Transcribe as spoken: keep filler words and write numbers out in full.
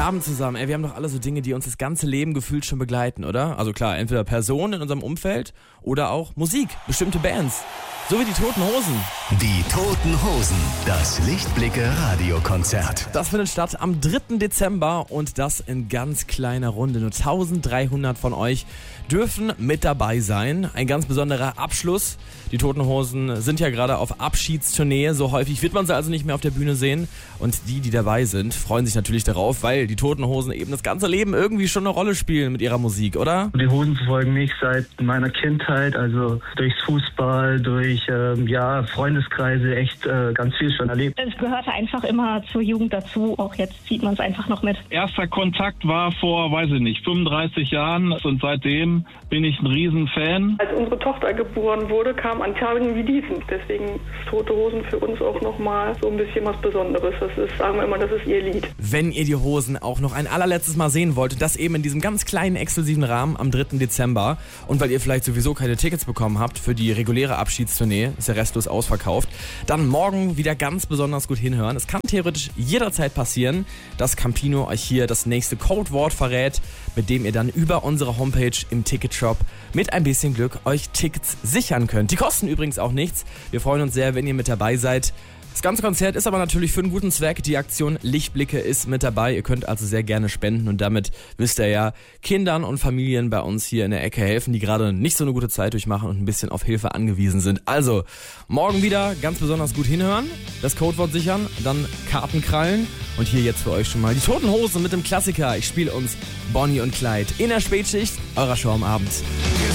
Abend zusammen. Ey, wir haben doch alle so Dinge, die uns das ganze Leben gefühlt schon begleiten, oder? Also klar, entweder Personen in unserem Umfeld oder auch Musik, bestimmte Bands. So wie die Toten Hosen. Die Toten Hosen, das Lichtblicke-Radiokonzert. Das findet statt am dritten Dezember und das in ganz kleiner Runde. Nur eintausenddreihundert von euch dürfen mit dabei sein. Ein ganz besonderer Abschluss. Die Toten Hosen sind ja gerade auf Abschiedstournee. So häufig wird man sie also nicht mehr auf der Bühne sehen. Und die, die dabei sind, freuen sich natürlich darauf, weil die Toten Hosen eben das ganze Leben irgendwie schon eine Rolle spielen mit ihrer Musik, oder? Die Hosen verfolgen mich seit meiner Kindheit, also durchs Fußball, durch ähm, ja, Freundeskreise, echt äh, ganz viel schon erlebt. Es gehörte einfach immer zur Jugend dazu, auch jetzt zieht man es einfach noch mit. Erster Kontakt war vor, weiß ich nicht, fünfunddreißig Jahren und seitdem bin ich ein Riesenfan. Als unsere Tochter geboren wurde, kam an Tagen wie diesen. Deswegen ist Tote Hosen für uns auch nochmal so ein bisschen was Besonderes. Das ist, sagen wir immer, das ist ihr Lied. Wenn ihr die Hosen auch noch ein allerletztes Mal sehen wollt, das eben in diesem ganz kleinen exklusiven Rahmen am dritten Dezember und weil ihr vielleicht sowieso keine Tickets bekommen habt für die reguläre Abschiedstournee, ist ja restlos ausverkauft, dann morgen wieder ganz besonders gut hinhören. Es kann theoretisch jederzeit passieren, dass Campino euch hier das nächste Codewort verrät, mit dem ihr dann über unsere Homepage im Ticketshop mit ein bisschen Glück euch Tickets sichern könnt. Die kosten übrigens auch nichts. Wir freuen uns sehr, wenn ihr mit dabei seid. Das ganze Konzert ist aber natürlich für einen guten Zweck. Die Aktion Lichtblicke ist mit dabei. Ihr könnt also sehr gerne spenden und damit wisst ihr ja, Kindern und Familien bei uns hier in der Ecke helfen, die gerade nicht so eine gute Zeit durchmachen und ein bisschen auf Hilfe angewiesen sind. Also, morgen wieder ganz besonders gut hinhören, das Codewort sichern, dann Karten krallen und hier jetzt für euch schon mal die Toten Hosen mit dem Klassiker. Ich spiele uns Bonnie und Clyde in der Spätschicht eurer Show am Abend.